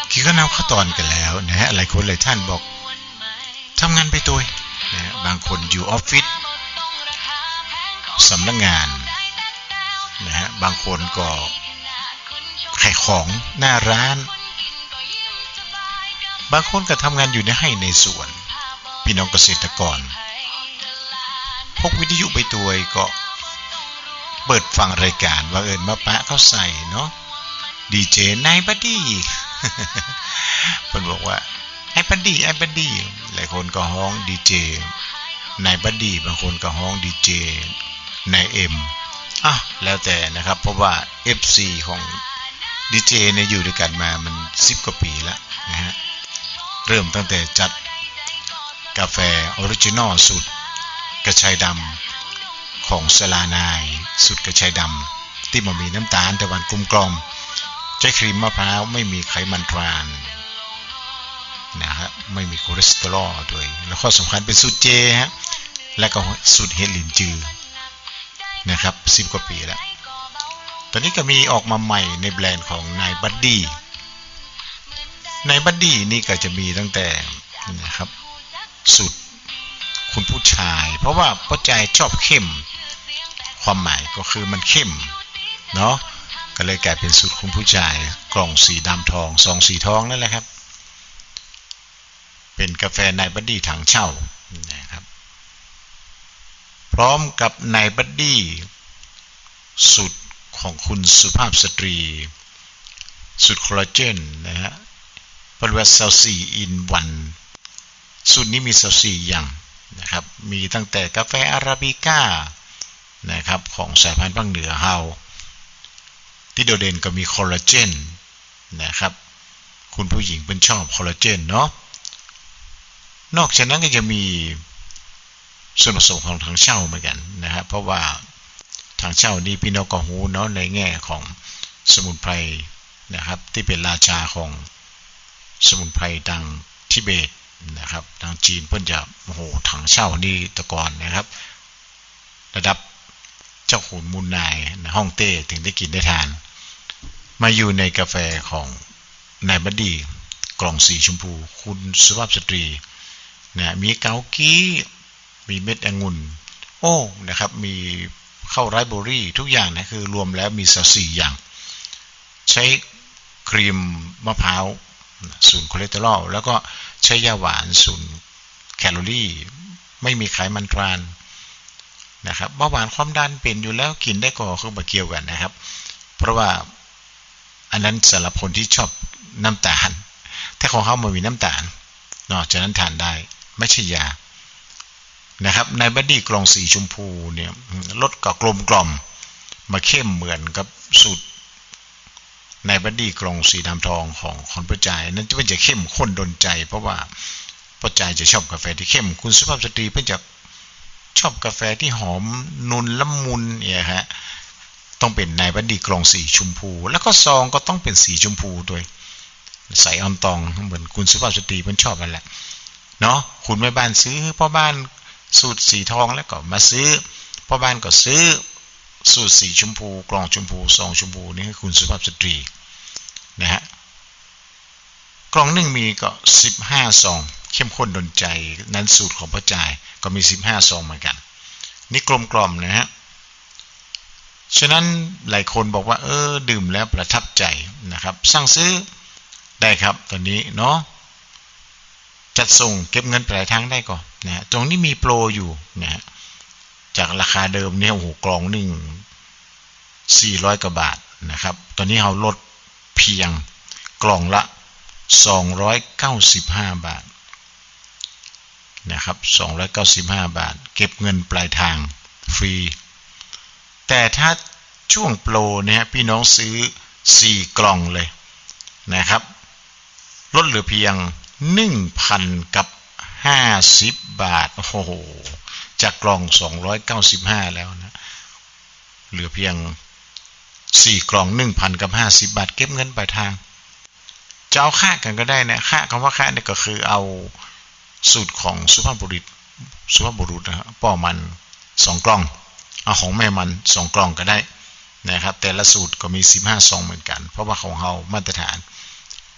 กี่ก็นับขั้นตอนกันแล้วนะฮะหลายคนหลายท่านบอกทำงานไปตัวนะบางคนอยู่ออฟฟิศสำนักงานนะฮะบางคนก็ขายของหน้าร้านบางคนก็ทำงานอยู่ในไร่ในสวนพี่น้องเกษตรกรพกวิทยุไปตัวก็เปิดฟังรายการว่ามาปะเขาใส่เนาะดีเจนายบัดดี้เพิ่นบอกว่าไอ้บัดดี้หลายคนก็ฮ้องดีเจนายบัดดี้บางคนก็ฮ้องดีเจนายเอ็มแล้วแต่นะครับเพราะว่า FC ของดีเจเนี่ยอยู่ด้วยกันมามัน10กว่าปีแล้วนะฮะเริ่มตั้งแต่จัดกาแฟออริจินอลสูตรกระชายดำของสลานายสูตรกระชายดำที่มันมีน้ำตาลแต่วันกลมกล่อมใช้ครีมมะพร้าวไม่มีไขมันทรานนะครับไม่มีคอเลสเตอรอลด้วยแล้วข้อสำคัญเป็นสูตรเจฮะและก็สูตรเฮดลินจือนะครับ10กว่าปีแล้วตอนนี้ก็มีออกมาใหม่ในแบรนด์ของนายบัดดี้นี่ก็จะมีตั้งแต่นะครับสูตรคุณผู้ชายเพราะว่าพ่อใจชอบเข้มความหมายก็คือมันเข้มเนาะก็เลยกลายเป็นสูตรคุณผู้ชายกล่องสีดำทองซองสีทองนั่นแหละครับเป็นกาแฟนายบัดดี้ถังเช่านะครับพร้อมกับนายบัดดี้สูตรของคุณสุภาพสตรีสูตรคอลลาเจนนะฮะผลิต24 in 1สูตรนี้มี24อย่างนะครับมีตั้งแต่กาแฟอาราบิก้านะครับของสายพันธุ์ภาคเหนือเฮาที่โดดเด่นก็มีคอลลาเจนนะครับคุณผู้หญิงเป็นชอบคอลลาเจนเนาะนอกจากนั้นก็จะมีส่วนผสมของถังเช่าเหมือนกันนะครับเพราะว่าถังเช่านี่พี่น้องก็รู้เนาะในแง่ของสมุนไพรนะครับที่เป็นราชาของสมุนไพรดังทิเบตนะครับทางจีนเพิ่นจะถังเช่านี่ตะกอนนะครับระดับเจ้าขุนมูลนายฮ่องเต้ถึงได้กินได้ทานมาอยู่ในกาแฟของนายบัดดี้กล่องสีชมพูคุณสุภาพสตรีนะมีเกากี้มีเม็ดองุ่นนะครับมีข้าวไรซ์เบอร์รี่ทุกอย่างนะคือรวมแล้วมี14อย่างใช้ครีมมะพร้าวศูนย์คอเลสเตอรอลแล้วก็ใช้ยาหวานศูนย์แคลอรี่ไม่มีไขมันทรานนะครับเบาหวานความดันเป็นอยู่แล้วกินได้ก็คือมาเกี่ยวกันนะครับเพราะว่าอันนั้นสำหรับคนที่ชอบน้ำตาลถ้าของเขามันมีน้ำตาลนอกจากนั้นทานได้ไม่ใช่ยานะครับในบัดดี้กล่องสีชมพูเนี่ยรสก็กลมกล่อมมาเข้มเหมือนกับสูตรในบัดดี้กล่องสีดำทองของคนประจายนั้นจะเข้มข้นดนใจเพราะว่าประจายจะชอบกาแฟที่เข้มคุณสุภาพสตรีเพิ่นจะชอบกาแฟที่หอมนุ่นละมุนเนี่ยฮะต้องเป็นในบัดดี้กล่องสีชมพูแล้วก็ซองก็ต้องเป็นสีชมพูด้วยใส่ออนตองเหมือนคุณสุภาพสตรีเพิ่นชอบนั่นแหละเนาะคุณแม่บ้านซื้อพ่อบ้านสูตรสีทองแล้วก็มาซื้อพ่อบ้านก็ซื้อสูตรสีชมพูกล่องชมพูซองชมพูนี่ให้คุณสุภาพสตรีนะฮะกล่องหนึ่งมีก็15ซองเข้มข้นดนใจนั้นสูตรของพ่อจ่ายก็มี15ซองเหมือนกันนี่กลมกล่อมนะฮะฉะนั้นหลายคนบอกว่าดื่มแล้วประทับใจนะครับสั่งซื้อได้ครับตอนนี้เนาะจัดส่งเก็บเงินปลายทางได้ก่อนนะตรงนี้มีโปรอยู่นะจากราคาเดิมเนี่ยกล่องหนึ่ง400 กว่าบาทนะครับตอนนี้เราลดเพียงกล่องละ295 บาทนะครับ295 บาทเก็บเงินปลายทางฟรีแต่ถ้าช่วงโปรเนี่ยพี่น้องซื้อ4กล่องเลยนะครับลดเหลือเพียง 1,050 บาทโอ้โหจากกล่อง295แล้วนะเหลือเพียง4กล่อง 1,050 บาทเก็บเงินปลายทางจะเอาค่ากันก็ได้นะค่าคำว่าค่าเนี่ยก็คือเอาสูตรของสุภาพบุรุษนะป้อมัน2กล่องเอาของแม่มัน2กล่องก็ได้นะครับแต่ละสูตรก็มี15ซองเหมือนกันเพราะว่าของเฮามาตรฐาน